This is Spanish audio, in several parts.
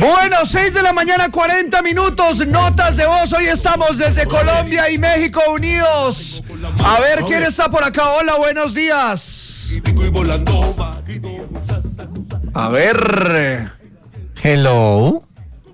Bueno, 6 de la mañana, 40 minutos, notas de voz. Hoy estamos desde Colombia y México unidos. A ver quién está por acá. Hola, buenos días. A ver. Hello.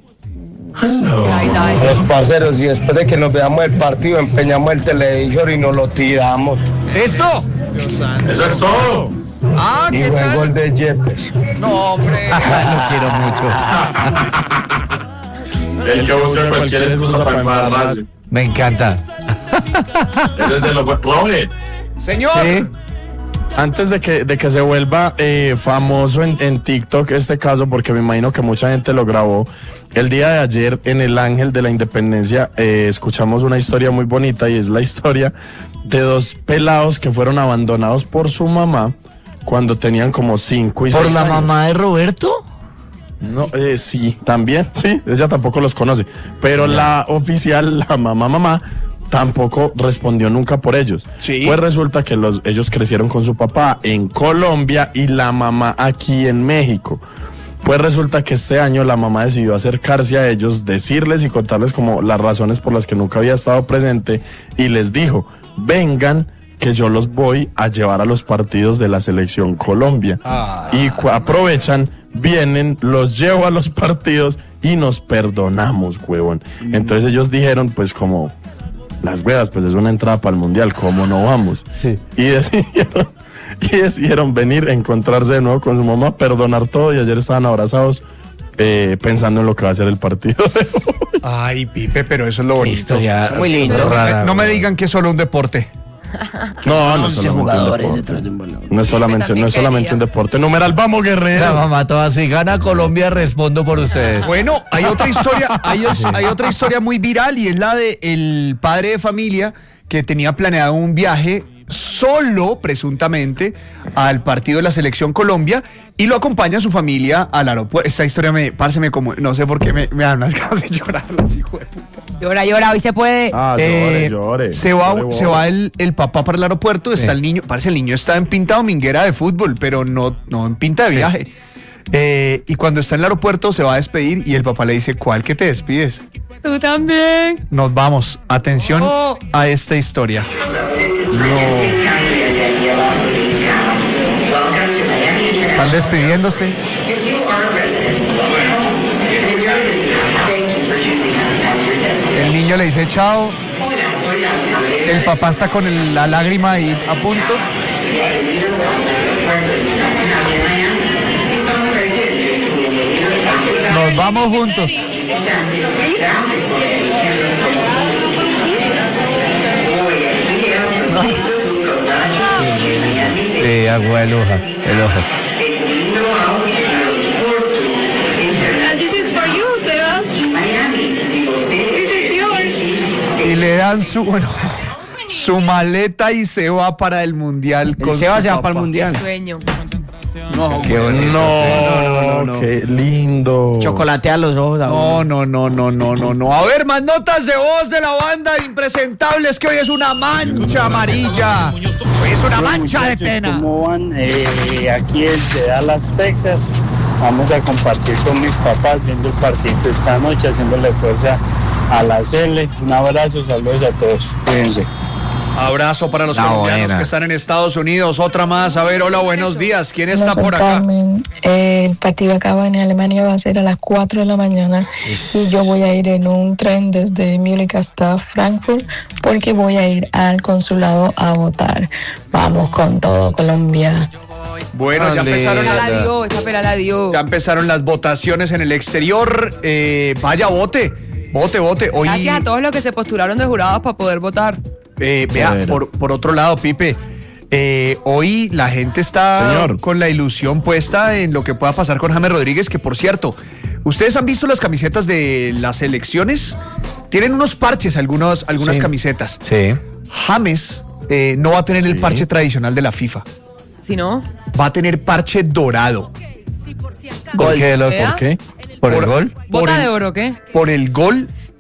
Los parceros, y después de que nos veamos el partido, empeñamos el televisor y nos lo tiramos. ¿Eso? Eso es todo. Ah, Y ¿qué fue el tal? gol de Yepes. No, hombre. Lo quiero mucho. El que busca cualquier excusa para embarrarse. Me encanta. Ese es de los Robert. Señor. Sí. Antes de que se vuelva famoso en TikTok este caso, porque me imagino que mucha gente lo grabó, el día de ayer en el Ángel de la Independencia escuchamos una historia muy bonita, y es la historia de dos pelados que fueron abandonados por su mamá cuando tenían como 5 y 6 ¿Por la años. mamá de Roberto? No, sí, también, sí, ella tampoco los conoce, pero la oficial, la mamá, tampoco respondió nunca por ellos. Sí. Pues resulta que ellos crecieron con su papá en Colombia y la mamá aquí en México. Pues resulta que este año la mamá decidió acercarse a ellos, decirles y contarles como las razones por las que nunca había estado presente, y les dijo: vengan, que yo los voy a llevar a los partidos de la selección Colombia. Y aprovechan, vienen, los llevo a los partidos y nos perdonamos, huevón. Entonces ellos dijeron, pues como, las huevas, pues es una entrada para el mundial, ¿cómo no vamos? Sí. Y decidieron venir, encontrarse de nuevo con su mamá, perdonar todo, y ayer estaban abrazados pensando en lo que va a ser el partido de hoy. Ay, Pipe, pero eso es lo bonito. Historia muy lindo. rara, No me güey. digan que es solo un deporte. No es solamente un deporte. Numeral, vamos, La guerrero. mamá toda, si gana Colombia, respondo por ustedes. Bueno, hay otra historia, hay otra historia muy viral, y es la de el padre de familia que tenía planeado un viaje solo, presuntamente, al partido de la selección Colombia, y lo acompaña a su familia al aeropuerto. Esta historia no sé por qué me dan unas ganas de llorar, las hijo de puta. Llora, hoy se puede. Llore. Se va el papá para el aeropuerto, está el niño, parece el niño está en pinta dominguera de fútbol, pero no en pinta de viaje. Y cuando está en el aeropuerto se va a despedir y el papá le dice: ¿cuál que te despides? Tú también. Nos vamos. Atención a esta historia. Están despidiéndose. El niño le dice chao. El papá está con la lágrima ahí a punto. Nos vamos juntos. Sí, agua el ojo. This is for you, Sebas. This is yours. Y le dan su maleta y se va para el mundial. Con Sebas su se va papá. para el mundial. Sueño. No, Qué bonito. No. Qué lindo. Chocolatea los ojos. No. A ver, más notas de voz de la banda de Impresentables, que hoy es una mancha amarilla. Hoy es una mancha de pena. ¿Cómo van? Aquí desde Dallas, Texas. Vamos a compartir con mis papás viendo el partido esta noche, haciéndole fuerza a la Cele. Un abrazo, saludos a todos. Cuídense. Abrazo para los La colombianos buena. que están en Estados Unidos. Otra más. A ver, hola, buenos días. ¿Quién está Hola, por soy acá? Carmen. El partido acaba en Alemania, va a ser a las 4 de la mañana y yo voy a ir en un tren desde Múnich hasta Frankfurt porque voy a ir al consulado a votar. Vamos con todo, Colombia. Bueno, ya empezaron Esta pela la dio. Ya empezaron las votaciones en el exterior. Vaya, vote. Hoy, Gracias a todos los que se postularon de jurados para poder votar. vea, por otro lado, Pipe, hoy la gente está con la ilusión puesta en lo que pueda pasar con James Rodríguez, que por cierto, ¿ustedes han visto las camisetas de las elecciones? Tienen unos parches, algunas camisetas. Sí. James no va a tener el parche tradicional de la FIFA. Si no, Va a tener parche dorado. ¿Por qué? ¿Por qué? ¿Por el gol? ¿bota de oro o qué? Por el gol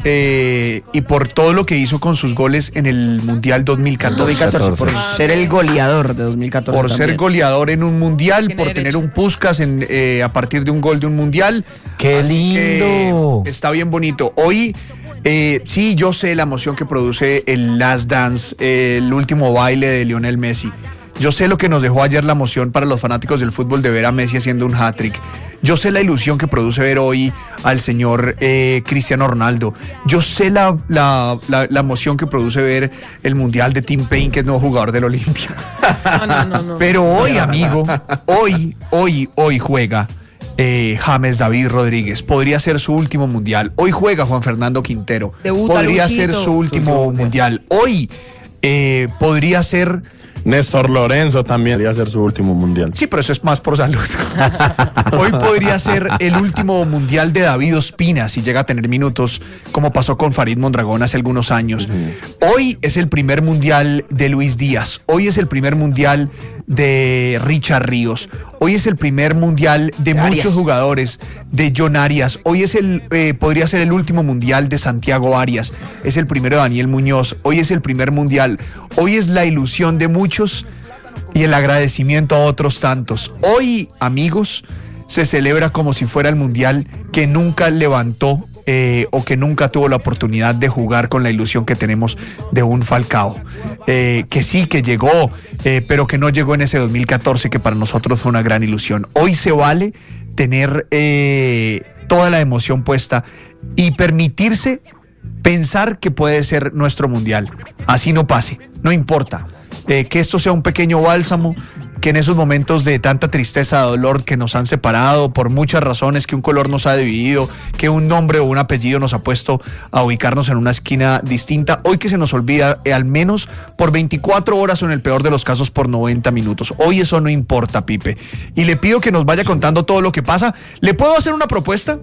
y por todo lo que hizo con sus goles en el Mundial 2014. 2014, por ser el goleador de 2014. Por también. ser goleador en un Mundial, Tiene por derecho. tener un Puskás a partir de un gol de un Mundial. ¡Qué Así que lindo! está bien bonito. Hoy, sí, yo sé la emoción que produce el Last Dance, el último baile de Lionel Messi. Yo sé lo que nos dejó ayer la emoción para los fanáticos del fútbol de ver a Messi haciendo un hat-trick. Yo sé la ilusión que produce ver hoy al señor Cristiano Ronaldo. Yo sé la emoción que produce ver el Mundial de Tim Payne, que es nuevo jugador del Olimpia. No. Pero hoy, amigo, hoy juega James David Rodríguez. Podría ser su último Mundial. Hoy juega Juan Fernando Quintero. Debuta Podría Luchito. ser su último Mundial. Hoy podría ser... Néstor Lorenzo también debería ser su último mundial. Sí, pero eso es más por salud. Hoy podría ser el último mundial de David Ospina, si llega a tener minutos, como pasó con Farid Mondragón hace algunos años. Hoy es el primer mundial de Luis Díaz. Hoy es el primer mundial de Richard Ríos. Hoy es el primer mundial de muchos jugadores, de John Arias. Hoy es podría ser el último mundial de Santiago Arias. Es el primero de Daniel Muñoz. Hoy es el primer mundial. Hoy es la ilusión de muchos y el agradecimiento a otros tantos. Hoy, amigos, se celebra como si fuera el mundial que nunca levantó o que nunca tuvo la oportunidad de jugar, con la ilusión que tenemos de un Falcao. Que sí, que llegó, pero que no llegó en ese 2014, que para nosotros fue una gran ilusión. Hoy se vale tener toda la emoción puesta y permitirse pensar que puede ser nuestro mundial. Así no pase, no importa. Que esto sea un pequeño bálsamo, que en esos momentos de tanta tristeza, dolor, que nos han separado por muchas razones, que un color nos ha dividido, que un nombre o un apellido nos ha puesto a ubicarnos en una esquina distinta, hoy que se nos olvida al menos por 24 horas o en el peor de los casos por 90 minutos. Hoy eso no importa, Pipe. Y le pido que nos vaya contando todo lo que pasa. ¿Le puedo hacer una propuesta?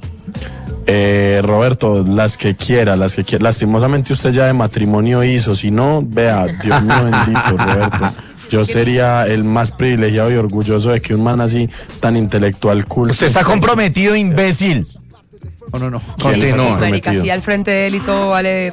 Roberto, las que quiera. Lastimosamente usted ya de matrimonio hizo, si no, vea, Dios mío bendito, Roberto. Yo sería el más privilegiado y orgulloso de que un man así tan intelectual, culto. Usted está comprometido, imbécil. No. ¿Quién está Continúa. Marica, comprometido? así al frente de él y todo vale.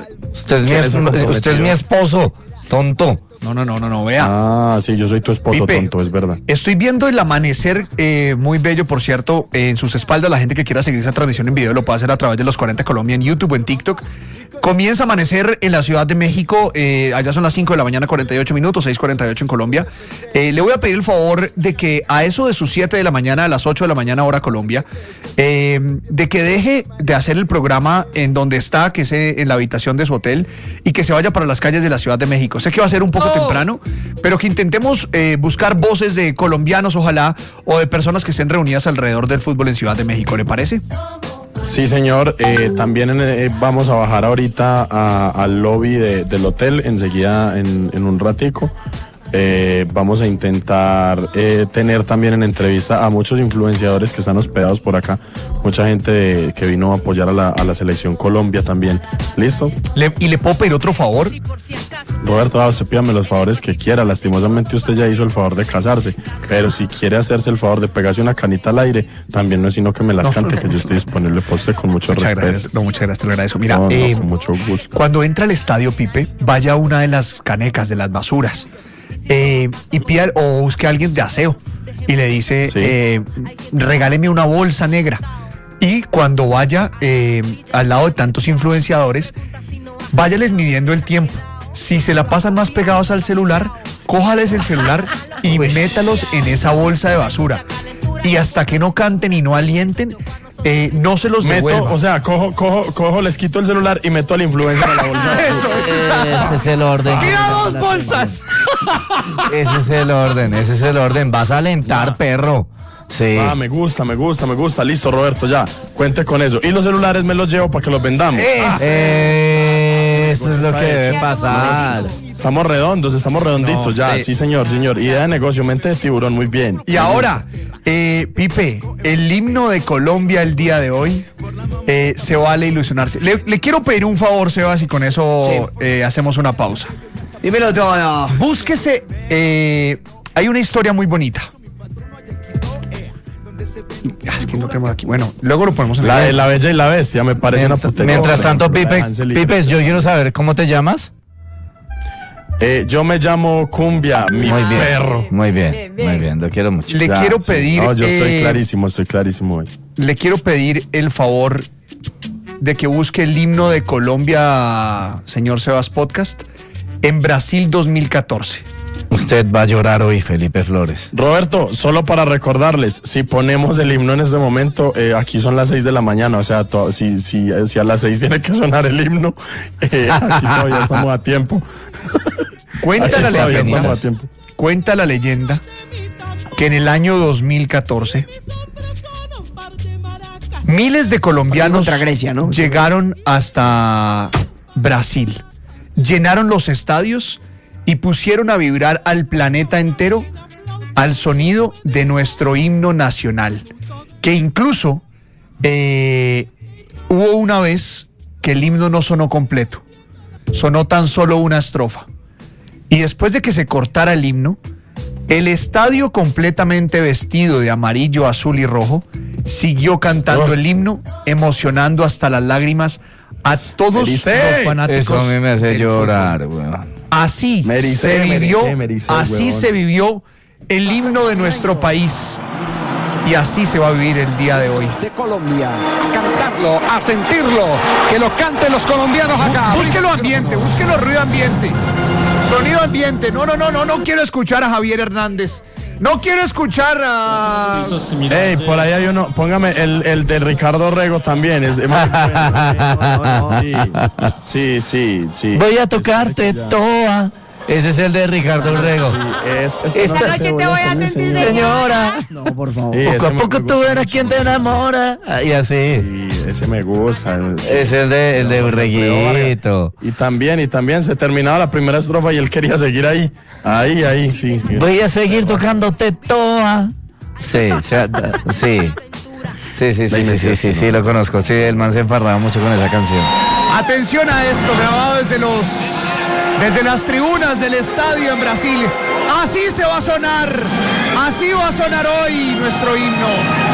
Usted es mi esposo, tonto. No, vea. Ah, sí, yo soy tu esposo, Pipe, tonto, es verdad. Estoy viendo el amanecer muy bello, por cierto, en sus espaldas. La gente que quiera seguir esa transmisión en video lo puede hacer a través de Los 40 Colombia en YouTube o en TikTok. Comienza a amanecer en la Ciudad de México. Allá son las 5 de la mañana, 48 minutos, 6:48 en Colombia. Le voy a pedir el favor de que a eso de sus 7 de la mañana, a las 8 de la mañana, hora Colombia, de que deje de hacer el programa en donde está, que es en la habitación de su hotel, y que se vaya para las calles de la Ciudad de México. Sé que va a ser un poco temprano, pero que intentemos buscar voces de colombianos, ojalá, o de personas que estén reunidas alrededor del fútbol en Ciudad de México. ¿Le parece? Sí, señor. También vamos a bajar ahorita al lobby del hotel, enseguida en un ratico. Vamos a intentar tener también en entrevista a muchos influenciadores que están hospedados por acá. Mucha gente que vino a apoyar a la selección Colombia también. ¿Listo? ¿Y le puedo pedir otro favor? Roberto, usted pídame los favores que quiera. Lastimosamente usted ya hizo el favor de casarse, pero si quiere hacerse el favor de pegarse una canita al aire, también no es sino que me las cante, que yo estoy disponible para usted con mucho respeto. Muchas gracias, te lo agradezco. Mira, No, con mucho gusto. cuando entra al estadio, Pipe, vaya a una de las canecas, de las basuras, y pida o busque a alguien de aseo y le dice, regáleme una bolsa negra. Y cuando vaya al lado de tantos influenciadores, váyales midiendo el tiempo. Si se la pasan más pegados al celular, cójales el celular y métalos en esa bolsa de basura. Y hasta que no canten y no alienten, no se los devuelvan. O sea, cojo, les quito el celular y meto al influencer a la bolsa. Ese es el orden. ¡Mira, 2 bolsas! Ese es el orden. Vas a alentar, perro. Sí. Ah, me gusta. Listo, Roberto, ya. Cuente con eso. Y los celulares me los llevo para que los vendamos. Eso es lo que debe pasar. Estamos redonditos, No, ya. Sí, señor. Idea de negocio, mente de tiburón, muy bien. Y ahora, Pipe, el himno de Colombia el día de hoy, se vale ilusionarse. Le quiero pedir un favor, Sebas, y con eso hacemos una pausa. Dímelo todo. Búsquese, hay una historia muy bonita. Es que no tenemos aquí. Bueno, luego lo ponemos en La de La Bella y la Bestia me parece una putería. Mientras tanto, La de Pipe, Hansel y Gretel. Pipes, yo quiero saber, ¿cómo te llamas? Yo me llamo Cumbia, mi Muy bien. perro. Muy bien, muy bien, lo quiero mucho. Le Ya, quiero sí. pedir. No, yo estoy clarísimo hoy. Le quiero pedir el favor de que busque el himno de Colombia, señor Sebas Podcast, en Brasil 2014. Usted va a llorar hoy, Felipe Flores. Roberto, solo para recordarles, si ponemos el himno en este momento, aquí son las 6 de la mañana, o sea, si a las 6 tiene que sonar el himno, aquí todavía estamos a tiempo. Cuenta la Todavía leyenda. estamos a tiempo. Cuenta la leyenda que en el año 2014 miles de colombianos Contra Grecia, ¿no? llegaron hasta Brasil, llenaron los estadios y pusieron a vibrar al planeta entero al sonido de nuestro himno nacional, que incluso hubo una vez que el himno no sonó completo, sonó tan solo una estrofa. Y después de que se cortara el himno, el estadio completamente vestido de amarillo, azul y rojo siguió cantando el himno, emocionando hasta las lágrimas a todos los fanáticos. Eso a mí me hace del llorar, fútbol. weón. Así Me ericé, así huevón. se vivió el himno de nuestro país. Y así se va a vivir el día de hoy. De Colombia, a cantarlo, a sentirlo, que lo canten los colombianos acá. Búsquelo ambiente, búsquelo ruido ambiente. Sonido ambiente. No quiero escuchar a Javier Hernández. No quiero escuchar a... Ey, por ahí hay uno, póngame el de Ricardo Rego también. Es muy bueno. Sí. Voy a tocarte toa. Ese es el de Ricardo Rego. Esta noche te voy a sentir de Señora, No, por favor. Sí, poco ese a me poco gusta tú eres mucho. quien te enamora. Y así. Sí, ese me gusta. Es el de Urreguito. Y también se terminaba la primera estrofa y él quería seguir ahí. Ahí, sí. Voy a seguir tocándote toa. Sí, sí, lo conozco. Sí, el man se emparraba mucho con esa canción. Atención a esto, grabado desde las tribunas del estadio en Brasil. Así se va a sonar. Así va a sonar hoy nuestro himno.